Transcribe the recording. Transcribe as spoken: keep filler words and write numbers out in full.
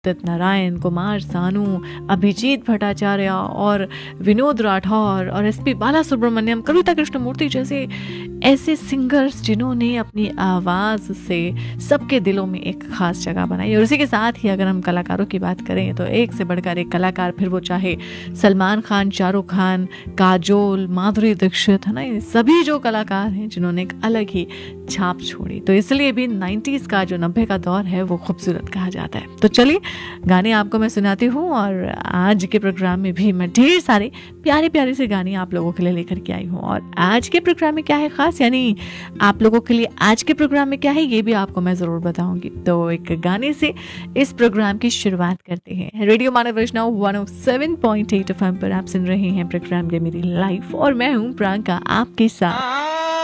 उदित नारायण, कुमार सानू, अभिजीत भट्टाचार्य और विनोद राठौर और S P बाला सुब्रमण्यम, कविता कृष्णमूर्ति जैसे ऐसे सिंगर्स जिन्होंने अपनी आवाज़ से सबके दिलों में एक खास जगह बनाई। और इसी के साथ ही अगर हम कलाकारों की बात करें तो एक से बढ़कर एक कलाकार, फिर वो चाहे सलमान खान, शाहरुख खान, काजोल, माधुरी दीक्षित, है ना, ये सभी जो कलाकार हैं जिन्होंने एक अलग ही छाप छोड़ी। तो इसलिए भी नाइन्टीज़ का जो नब्बे का दौर है वो खूबसूरत कहा जाता है। तो चलिए गाने आपको मैं सुनाती हूँ और आज के प्रोग्राम में भी मैं ढेर सारे प्यारे प्यारे से गाने आप लोगों के लिए लेकर के आई हूँ। और आज के प्रोग्राम में क्या है खास, यानी आप लोगों के लिए आज के प्रोग्राम में क्या है ये भी आपको मैं ज़रूर बताऊंगी। तो एक गाने से इस प्रोग्राम की शुरुआत करते हैं। रेडियो मानव वैष्णव one O seven point eight F M पर आप सुन रहे हैं प्रोग्राम ये मेरी लाइफ और मैं हूँ प्रियंका आपके साथ।